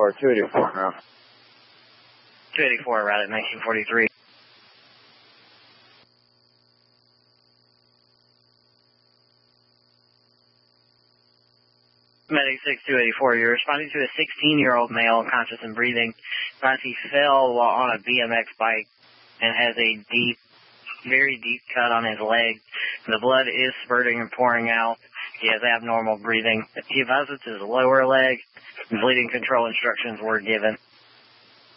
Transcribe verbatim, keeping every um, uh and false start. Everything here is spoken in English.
eighty-four, two eighty-four now. two eighty-four, right at nineteen forty-three. Medic six two eighty-four, you're responding to a sixteen-year-old male conscious and breathing. Finds he fell while on a B M X bike and has a deep, very deep cut on his leg. The blood is spurting and pouring out. He has abnormal breathing. He advises his lower leg. Bleeding control instructions were given.